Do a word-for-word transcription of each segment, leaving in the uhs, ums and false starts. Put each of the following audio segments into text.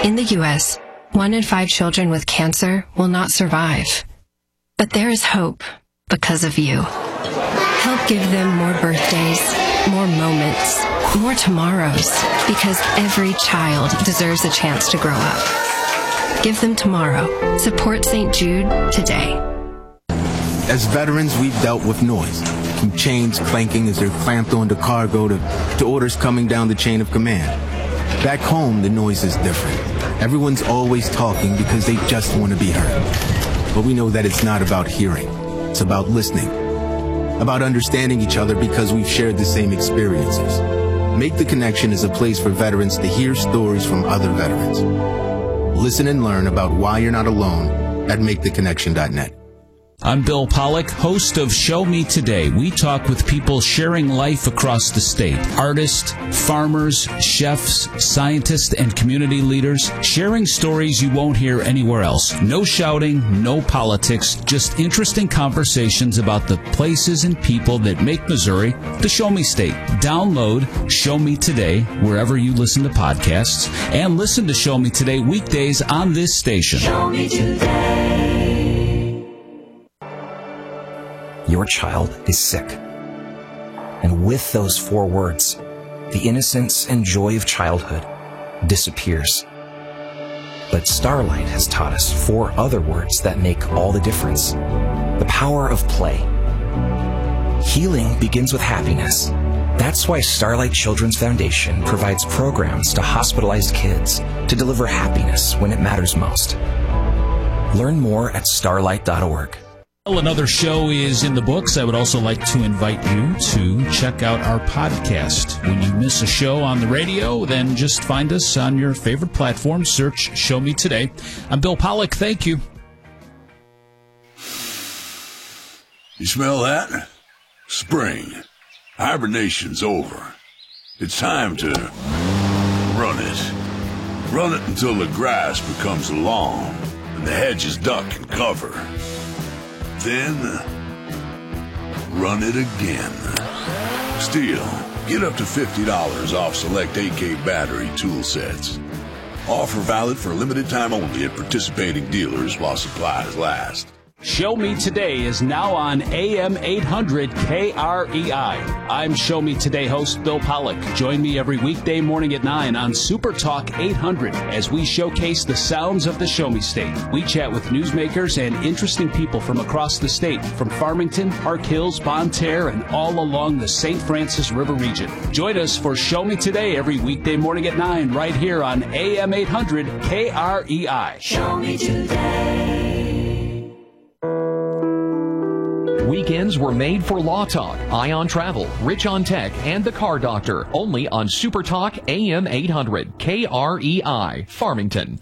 In the U S, one in five children with cancer will not survive. But there is hope because of you. Help give them more birthdays, more moments, more tomorrows, because every child deserves a chance to grow up. Give them tomorrow. Support Saint Jude today. As veterans, we've dealt with noise, from chains clanking as they're clamped onto cargo to, to orders coming down the chain of command. Back home, the noise is different. Everyone's always talking because they just want to be heard. But we know that it's not about hearing. It's about listening. About understanding each other because we've shared the same experiences. Make the Connection is a place for veterans to hear stories from other veterans. Listen and learn about why you're not alone at make the connection dot net. I'm Bill Pollack, host of Show Me Today. We talk with people sharing life across the state. Artists, farmers, chefs, scientists, and community leaders sharing stories you won't hear anywhere else. No shouting, no politics, just interesting conversations about the places and people that make Missouri the Show Me State. Download Show Me Today wherever you listen to podcasts, and listen to Show Me Today weekdays on this station. Show Me Today. Your child is sick. And with those four words, the innocence and joy of childhood disappears. But Starlight has taught us four other words that make all the difference. The power of play. Healing begins with happiness. That's why Starlight Children's Foundation provides programs to hospitalized kids to deliver happiness when it matters most. Learn more at starlight dot org. Well, another show is in the books. I would also like to invite you to check out our podcast. When you miss a show on the radio, then just find us on your favorite platform. Search Show Me Today. I'm Bill Pollack. Thank you. You smell that? Spring. Hibernation's over. It's time to run it. Run it until the grass becomes long and the hedges duck and cover. Then, run it again. Steel, get up to fifty dollars off select A K battery tool sets. Offer valid for a limited time only at participating dealers while supplies last. Show Me Today is now on A M eight hundred K R E I. I'm Show Me Today host Bill Pollack. Join me every weekday morning at nine on Super Talk eight hundred as we showcase the sounds of the Show Me State. We chat with newsmakers and interesting people from across the state, from Farmington, Park Hills, Bonne Terre, and all along the Saint Francis River region. Join us for Show Me Today every weekday morning at nine right here on A M eight hundred K R E I. Show Me Today. Weekends were made for Law Talk, Ion Travel, Rich on Tech, and The Car Doctor, only on Super Talk A M eight hundred K R E I, Farmington.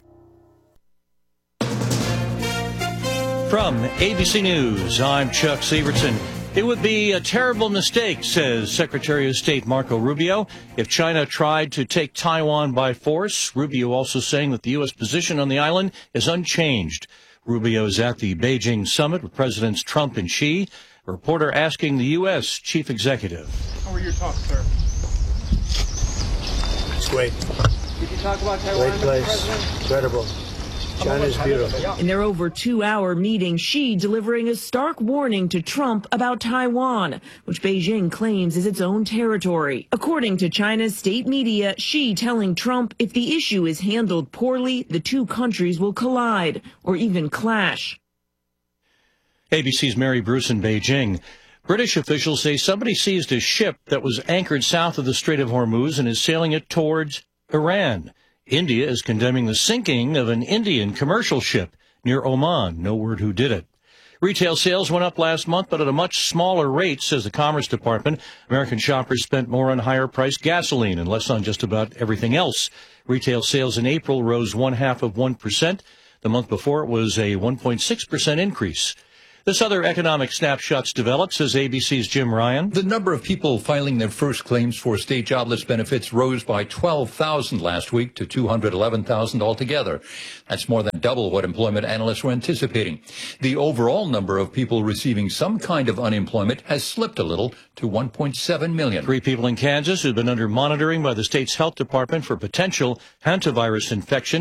From A B C News, I'm Chuck Sievertson. It would be a terrible mistake, says Secretary of State Marco Rubio, if China tried to take Taiwan by force. Rubio also saying that the U S position on the island is unchanged. Rubio is at the Beijing summit with Presidents Trump and Xi. A reporter asking the U S chief executive. How were your talks, sir? It's great. Did you talk about Taiwan? Great place. Incredible. China's beautiful. In their over two-hour meeting, Xi delivering a stark warning to Trump about Taiwan, which Beijing claims is its own territory. According to China's state media, Xi telling Trump if the issue is handled poorly, the two countries will collide or even clash. A B C's Mary Bruce in Beijing. British officials say somebody seized a ship that was anchored south of the Strait of Hormuz and is sailing it towards Iran. India is condemning the sinking of an Indian commercial ship near Oman. No word who did it. Retail sales went up last month, but at a much smaller rate, says the Commerce Department. American shoppers spent more on higher-priced gasoline and less on just about everything else. Retail sales in April rose one-half of one percent. The month before, it was a one point six percent increase. This other economic snapshots developed, says A B C's Jim Ryan. The number of people filing their first claims for state jobless benefits rose by twelve thousand last week to two hundred eleven thousand altogether. That's more than double what employment analysts were anticipating. The overall number of people receiving some kind of unemployment has slipped a little to one point seven million. Three people in Kansas who've been under monitoring by the state's health department for potential hantavirus infection.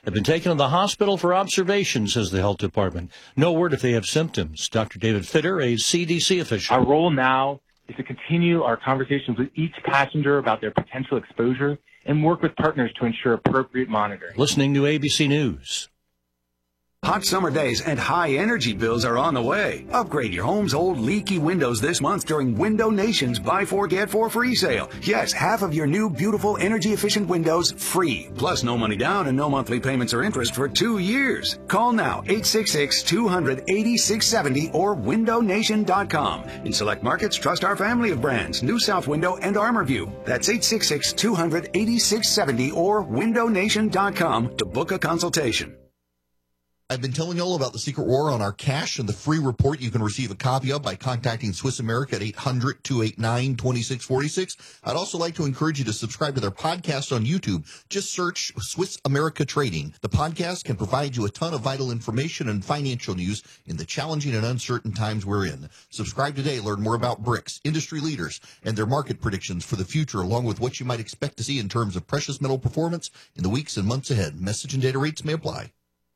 have been taken to the hospital for observation, says the health department. No word if they have symptoms. Doctor David Fitter, a C D C official. Our role now is to continue our conversations with each passenger about their potential exposure and work with partners to ensure appropriate monitoring. Listening to A B C News. Hot summer days and high energy bills are on the way. Upgrade your home's old leaky windows this month during Window Nation's Buy Four Get Four free sale. Yes, half of your new beautiful energy efficient windows free. Plus no money down and no monthly payments or interest for two years. Call now eight six six, two hundred, eighty-six seventy or window nation dot com. In select markets, trust our family of brands, New South Window and ArmorView. That's eight six six, two hundred, eighty-six seventy or window nation dot com to book a consultation. I've been telling you all about the secret war on our cash and the free report you can receive a copy of by contacting Swiss America at eight hundred, two eight nine, two six four six. I'd also like to encourage you to subscribe to their podcast on YouTube. Just search Swiss America Trading. The podcast can provide you a ton of vital information and financial news in the challenging and uncertain times we're in. Subscribe today. Learn more about BRICS, industry leaders, and their market predictions for the future, along with what you might expect to see in terms of precious metal performance in the weeks and months ahead. Message and data rates may apply.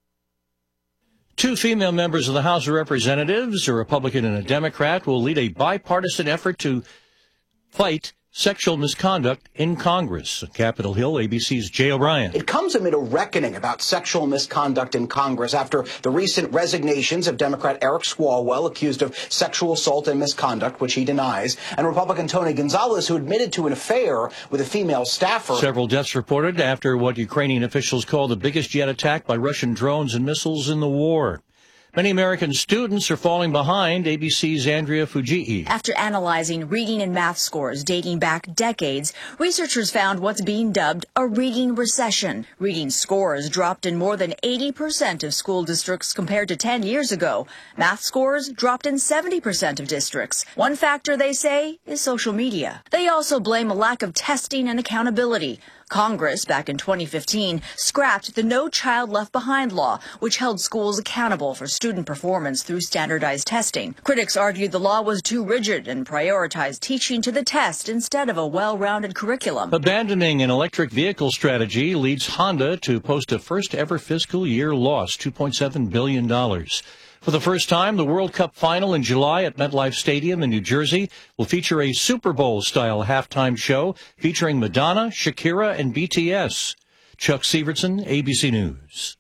Two female members of the House of Representatives, a Republican and a Democrat, will lead a bipartisan effort to fight sexual misconduct in Congress. Capitol Hill, A B C's Jay O'Brien. It comes amid a reckoning about sexual misconduct in Congress after the recent resignations of Democrat Eric Swalwell, accused of sexual assault and misconduct, which he denies, and Republican Tony Gonzalez, who admitted to an affair with a female staffer. Several deaths reported after what Ukrainian officials call the biggest jet attack by Russian drones and missiles in the war. Many American students are falling behind. A B C's Andrea Fujii. After analyzing reading and math scores dating back decades, researchers found what's being dubbed a reading recession. Reading scores dropped in more than eighty percent of school districts compared to ten years ago. Math scores dropped in seventy percent of districts. One factor, they say, is social media. They also blame a lack of testing and accountability. Congress, back in twenty fifteen, scrapped the No Child Left Behind law, which held schools accountable for student performance through standardized testing. Critics argued the law was too rigid and prioritized teaching to the test instead of a well-rounded curriculum. Abandoning an electric vehicle strategy leads Honda to post a first-ever fiscal year loss, two point seven billion dollars. For the first time, the World Cup final in July at MetLife Stadium in New Jersey will feature a Super Bowl-style halftime show featuring Madonna, Shakira, and B T S. Chuck Severson, A B C News.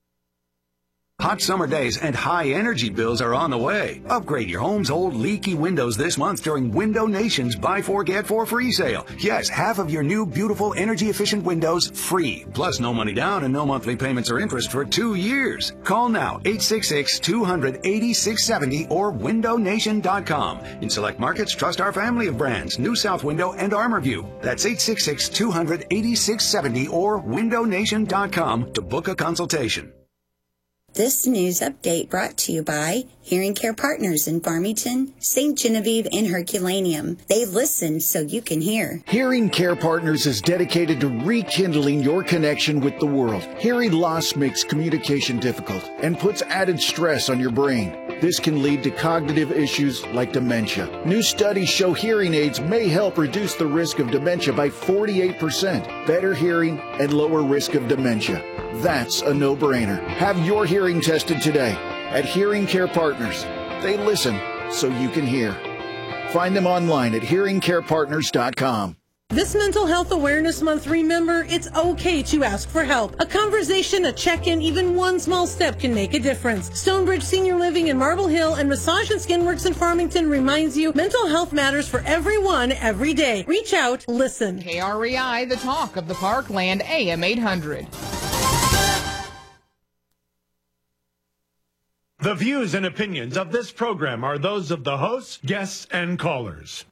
Hot summer days and high energy bills are on the way. Upgrade your home's old leaky windows this month during Window Nation's Buy Four Get Four free sale. Yes, half of your new beautiful energy efficient windows free. Plus no money down and no monthly payments or interest for two years. Call now eight six six, two hundred, eighty-six seventy or window nation dot com. In select markets, trust our family of brands, New South Window and ArmorView. That's eight six six, two hundred, eighty-six seventy or window nation dot com to book a consultation. This news update brought to you by Hearing Care Partners in Farmington, Saint Genevieve, and Herculaneum. They listen so you can hear. Hearing Care Partners is dedicated to rekindling your connection with the world. Hearing loss makes communication difficult and puts added stress on your brain. This can lead to cognitive issues like dementia. New studies show hearing aids may help reduce the risk of dementia by forty-eight percent, better hearing, and lower risk of dementia. That's a no-brainer. Have your hearing tested today at Hearing Care Partners. They listen so you can hear. Find them online at hearing care partners dot com. This Mental Health Awareness Month, remember, it's okay to ask for help. A conversation, a check-in, even one small step can make a difference. Stonebridge Senior Living in Marble Hill and Massage and Skin Works in Farmington reminds you mental health matters for everyone, every day. Reach out, listen. K R E I, the talk of the Parkland, A M eight hundred. The views and opinions of this program are those of the hosts, guests, and callers.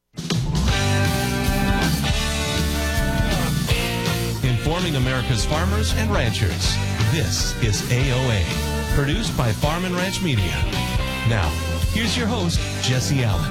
Informing America's farmers and ranchers. This is A O A, produced by Farm and Ranch Media. Now, here's your host, Jesse Allen.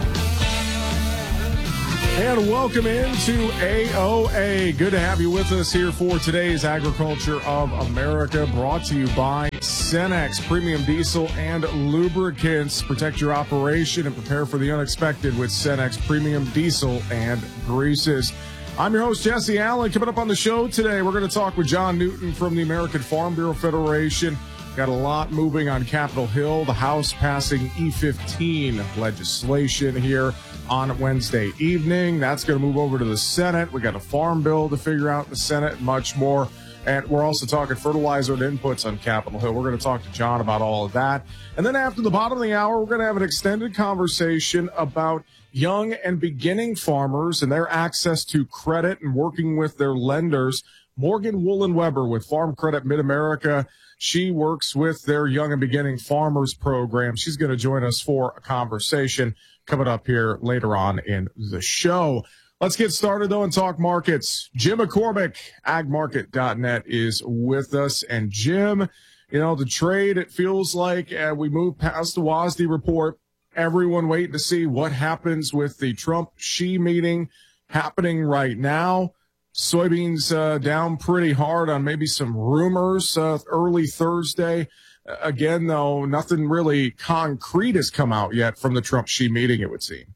And welcome into A O A. Good to have you with us here for today's Agriculture of America, brought to you by Cenex Premium Diesel and Lubricants. Protect your operation and prepare for the unexpected with Cenex Premium Diesel and Greases. I'm your host, Jesse Allen. Coming up on the show today, we're going to talk with John Newton from the American Farm Bureau Federation. Got a lot moving on Capitol Hill. The House passing E fifteen legislation here on Wednesday evening. That's going to move over to the Senate. We got a farm bill to figure out in the Senate and much more. And we're also talking fertilizer and inputs on Capitol Hill. We're going to talk to John about all of that. And then after the bottom of the hour, we're going to have an extended conversation about young and beginning farmers and their access to credit and working with their lenders. Morgan Woolen Weber with Farm Credit Mid-America. She works with their Young and Beginning Farmers program. She's going to join us for a conversation coming up here later on in the show. Let's get started, though, and talk markets. Jim McCormick, ag market dot net, is with us. And, Jim, you know, the trade, it feels like uh, we move past the W A S D report. Everyone waiting to see what happens with the Trump-Xi meeting happening right now. Soybeans uh, down pretty hard on maybe some rumors uh, early Thursday. Uh, again, though, nothing really concrete has come out yet from the Trump-Xi meeting, it would seem.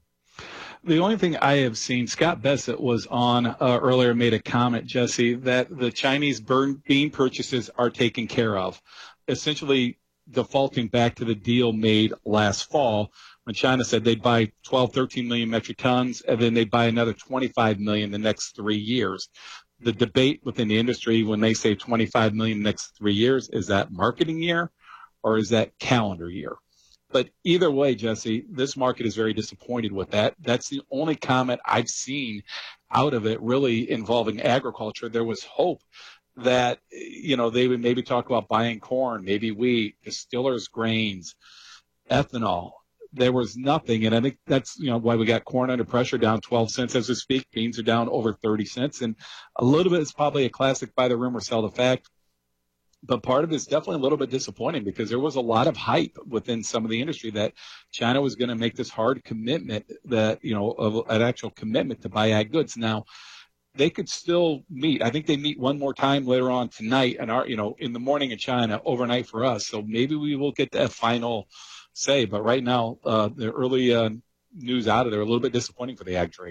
The only thing I have seen, Scott Bessett was on uh, earlier, made a comment, Jesse, that the Chinese burn, bean purchases are taken care of, essentially defaulting back to the deal made last fall when China said they'd buy twelve, thirteen million metric tons, and then they'd buy another twenty-five million the next three years. The debate within the industry when they say twenty-five million the next three years, is that marketing year or is that calendar year? But either way, Jesse, this market is very disappointed with that. That's the only comment I've seen out of it really involving agriculture. There was hope that, you know, they would maybe talk about buying corn, maybe wheat, distillers grains, ethanol. There was nothing, and I think that's, you know, why we got corn under pressure, down twelve cents as we speak. Beans are down over thirty cents, and a little bit is probably a classic buy the rumor, sell the fact. But part of it is definitely a little bit disappointing because there was a lot of hype within some of the industry that China was going to make this hard commitment, that, you know, of an actual commitment to buy ag goods. Now, they could still meet. I think they meet one more time later on tonight, and our, you know, in the morning in China, overnight for us. So maybe we will get that final say. But right now, uh, the early uh, news out of there a little bit disappointing for the ag trade.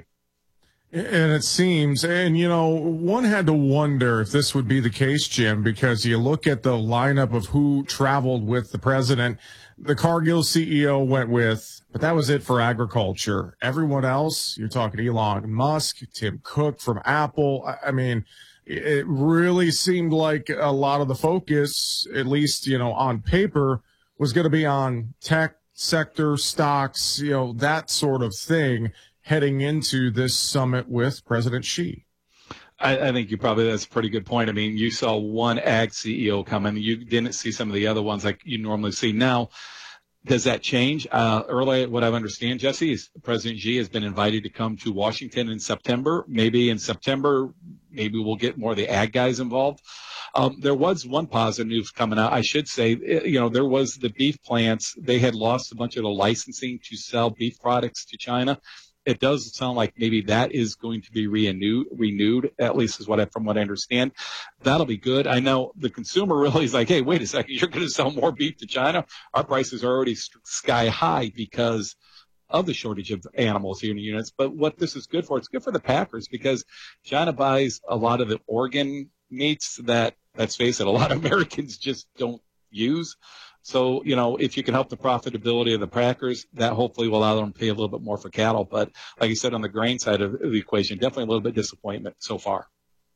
And it seems, and, you know, one had to wonder if this would be the case, Jim, because you look at the lineup of who traveled with the president. The Cargill C E O went with, but that was it for agriculture. Everyone else, you're talking Elon Musk, Tim Cook from Apple. I mean, it really seemed like a lot of the focus, at least, you know, on paper, was going to be on tech sector stocks, you know, that sort of thing, heading into this summit with President Xi. I, I think you probably, that's a pretty good point. I mean, you saw one ag C E O come in. You didn't see some of the other ones like you normally see. Now, does that change? Uh, early, what I understand, Jesse, is President Xi has been invited to come to Washington in September. Maybe in September, maybe we'll get more of the ag guys involved. Um, there was one positive news coming out. I should say, you know, there was the beef plants. They had lost a bunch of the licensing to sell beef products to China. It does sound like maybe that is going to be renewed, renewed, at least is what I, from what I understand. That'll be good. I know the consumer really is like, hey, wait a second, you're going to sell more beef to China? Our prices are already sky high because of the shortage of animals here in the units. But what this is good for, it's good for the packers because China buys a lot of the organ meats that, let's face it, a lot of Americans just don't use. So, you know, if you can help the profitability of the packers, that hopefully will allow them to pay a little bit more for cattle. But like you said, on the grain side of the equation, definitely a little bit disappointment so far.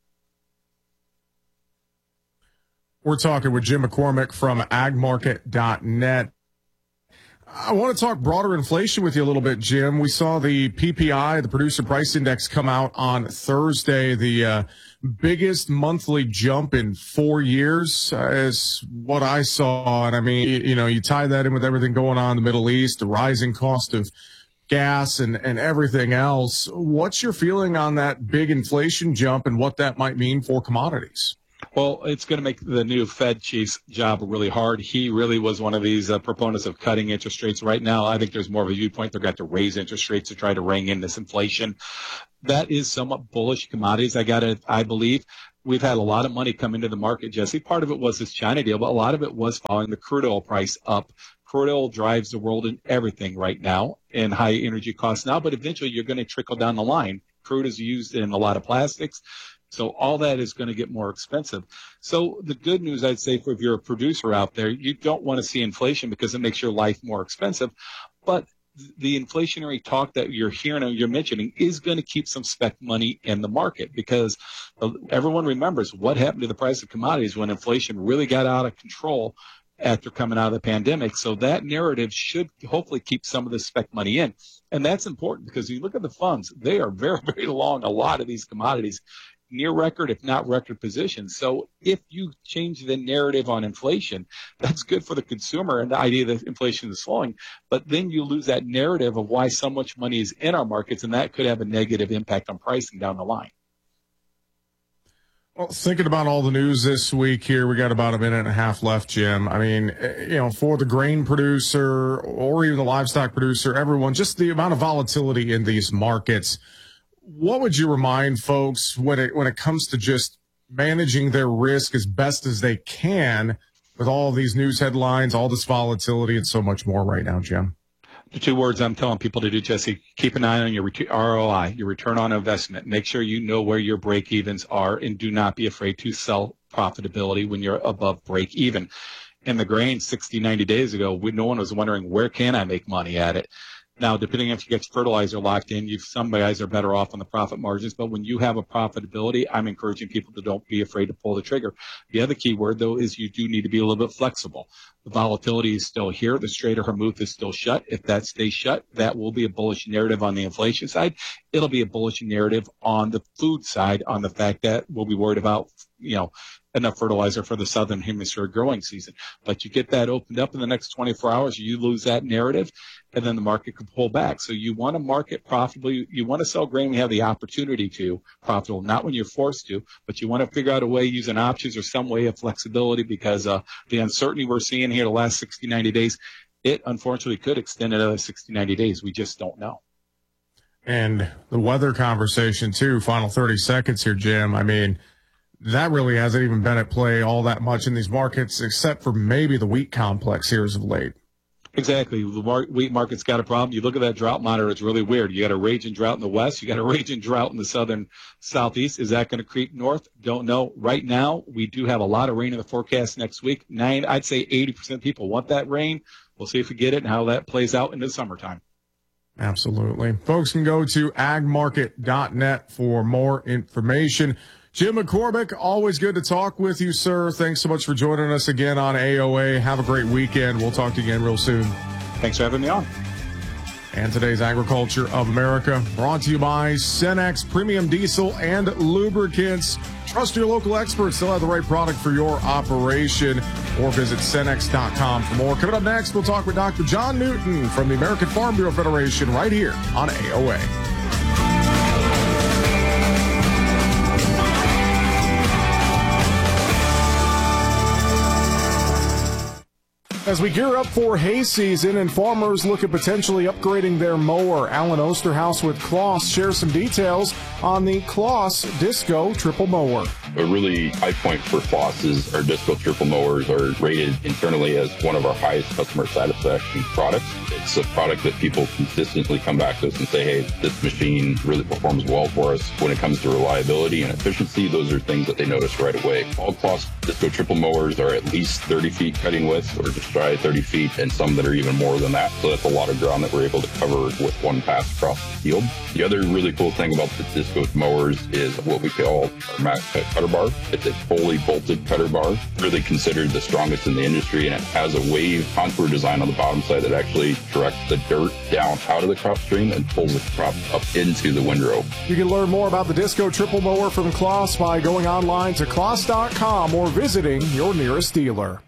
We're talking with Jim McCormick from ag market dot net. I want to talk broader inflation with you a little bit, Jim. We saw the P P I, the Producer Price Index, come out on Thursday. The uh, biggest monthly jump in four years uh, is what I saw. And I mean, you, you know, you tie that in with everything going on in the Middle East, the rising cost of gas and, and everything else. What's your feeling on that big inflation jump and what that might mean for commodities? Well, it's going to make the new Fed chief's job really hard. He really was one of these uh, proponents of cutting interest rates. Right now, I think there's more of a viewpoint they're going to have to raise interest rates to try to rein in this inflation. That is somewhat bullish commodities. I got to, I believe we've had a lot of money come into the market, Jesse. Part of it was this China deal, but a lot of it was following the crude oil price up. Crude oil drives the world in everything right now and high energy costs now, but eventually you're going to trickle down the line Crude is used in a lot of plastics. So all that is going to get more expensive. So the good news, I'd say, for if you're a producer out there, you don't want to see inflation because it makes your life more expensive. But the inflationary talk that you're hearing and you're mentioning is going to keep some spec money in the market, because everyone remembers what happened to the price of commodities when inflation really got out of control after coming out of the pandemic. So that narrative should hopefully keep some of the spec money in. And that's important because you look at the funds, they are very, very long, a lot of these commodities, near record, if not record positions. So if you change the narrative on inflation, that's good for the consumer and the idea that inflation is slowing. But then you lose that narrative of why so much money is in our markets, and that could have a negative impact on pricing down the line. Well, thinking about all the news this week here, we got about a minute and a half left, Jim. I mean, you know, for the grain producer or even the livestock producer, everyone, just the amount of volatility in these markets. What would you remind folks when it when it comes to just managing their risk as best as they can with all these news headlines, all this volatility, and so much more right now, Jim? The two words I'm telling people to do, Jesse, keep an eye on your R O I, your return on investment. Make sure you know where your break evens are, and do not be afraid to sell profitability when you're above break even. In the grain sixty, ninety days ago, we, no one was wondering, where can I make money at it? Now, depending if you get fertilizer locked in, you some guys are better off on the profit margins. But when you have a profitability, I'm encouraging people to don't be afraid to pull the trigger. The other key word, though, is you do need to be a little bit flexible. The volatility is still here. The Strait of Hormuz is still shut. If that stays shut, that will be a bullish narrative on the inflation side. It'll be a bullish narrative on the food side, on the fact that we'll be worried about, you know, enough fertilizer for the southern hemisphere growing season. But you get that opened up in the next twenty-four hours, you lose that narrative, and then the market can pull back. So you want to market profitably. You want to sell grain when you have the opportunity to profitable, not when you're forced to, but you want to figure out a way using options or some way of flexibility, because uh, the uncertainty we're seeing here the last sixty, ninety days, it unfortunately could extend another sixty, ninety days. We just don't know. And the weather conversation too, final thirty seconds here, Jim. I mean, that really hasn't even been at play all that much in these markets, except for maybe the wheat complex here as of late. Exactly. The mar- wheat market's got a problem. You look at that drought monitor, it's really weird. You got a raging drought in the west. You got a raging drought in the southern southeast. Is that going to creep north? Don't know. Right now, we do have a lot of rain in the forecast next week. Nine, I'd say eighty percent of people want that rain. We'll see if we get it and how that plays out into the summertime. Absolutely. Folks can go to ag market dot net for more information. Jim McCormick, always good to talk with you, sir. Thanks so much for joining us again on A O A. Have a great weekend. We'll talk to you again real soon. Thanks for having me on. And today's Agriculture of America brought to you by Cenex Premium Diesel and Lubricants. Trust your local experts. They'll have the right product for your operation, or visit Cenex dot com for more. Coming up next, we'll talk with Doctor John Newton from the American Farm Bureau Federation right here on A O A. As we gear up for hay season and farmers look at potentially upgrading their mower, Alan Osterhaus with Kloss shares some details on the Kloss Disco Triple Mower. A really high point for Kloss is our Disco Triple Mowers are rated internally as one of our highest customer satisfaction products. It's a product that people consistently come back to us and say, hey, this machine really performs well for us. When it comes to reliability and efficiency, those are things that they notice right away. All Kloss Disco Triple Mowers are at least thirty feet cutting width, or just shy of thirty feet, and some that are even more than that. So that's a lot of ground that we're able to cover with one pass across the field. The other really cool thing about the Disco mowers is what we call our max cut cutter bar. It's a fully bolted cutter bar, really considered the strongest in the industry, and it has a wave contour design on the bottom side that actually directs the dirt down out of the crop stream and pulls the crop up into the windrow. You can learn more about the Disco Triple Mower from Kloss by going online to Kloss dot com or visiting your nearest dealer.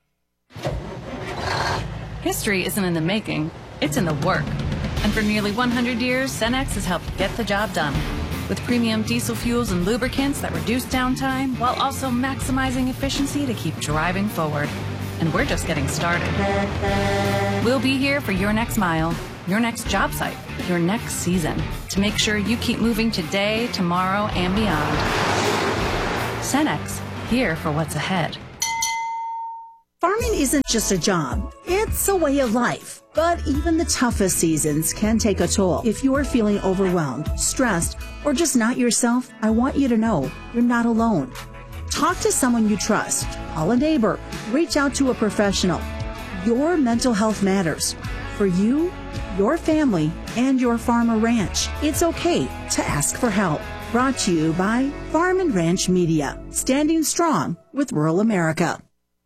History isn't in the making, it's in the work. And for nearly one hundred years, Cenex has helped get the job done. With premium diesel fuels and lubricants that reduce downtime while also maximizing efficiency to keep driving forward. And we're just getting started. We'll be here for your next mile, your next job site, your next season, to make sure you keep moving today, tomorrow, and beyond. Cenex, here for what's ahead. Farming isn't just a job, it's a way of life. But even the toughest seasons can take a toll. If you are feeling overwhelmed, stressed, or just not yourself, I want you to know you're not alone. Talk to someone you trust. Call a neighbor. Reach out to a professional. Your mental health matters. For you, your family, and your farm or ranch. It's okay to ask for help. Brought to you by Farm and Ranch Media. Standing strong with rural America.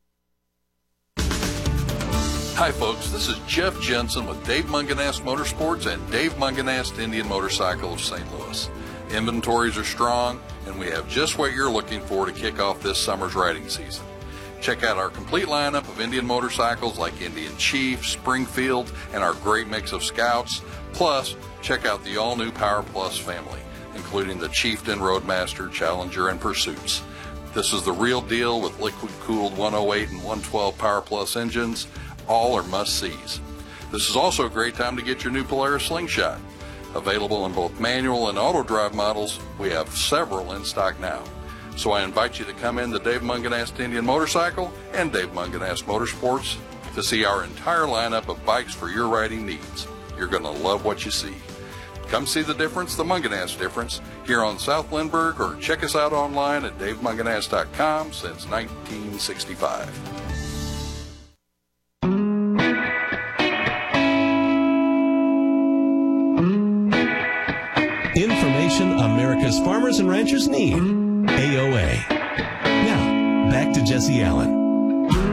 Hi folks, this is Jeff Jensen with Dave Munganast Motorsports and Dave Munganast Indian Motorcycle of Saint Louis. Inventories are strong and we have just what you're looking for to kick off this summer's riding season. Check out our complete lineup of Indian motorcycles like Indian Chief, Springfield, and our great mix of Scouts. Plus, check out the all-new Power Plus family, including the Chieftain, Roadmaster, Challenger, and Pursuits. This is the real deal with liquid-cooled one oh eight and one twelve Power Plus engines. All are must-sees. This is also a great time to get your new Polaris Slingshot. Available in both manual and auto drive models, we have several in stock now. So I invite you to come in to Dave Munganast Indian Motorcycle and Dave Munganast Motorsports to see our entire lineup of bikes for your riding needs. You're going to love what you see. Come see the difference, the Munganast difference, here on South Lindbergh, or check us out online at dave munganast dot com since nineteen sixty-five. Information America's farmers and ranchers need. A O A. Now, back to Jesse Allen.